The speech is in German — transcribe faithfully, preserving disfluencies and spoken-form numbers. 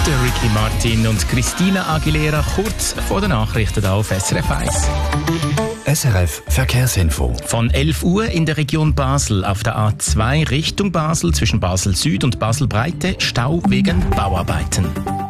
Der Ricky Martin und Christina Aguilera kurz vor den Nachrichten auf S R F eins. S R F Verkehrsinfo. Von elf Uhr in der Region Basel auf der A zwei Richtung Basel zwischen Basel Süd und Basel Breite Stau wegen Bauarbeiten.